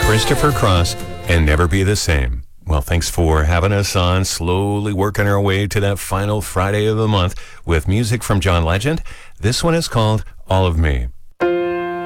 Christopher Cross and Never Be the Same. Well, thanks for having us on, slowly working our way to that final Friday of the month with music from John Legend. This one is called All of Me.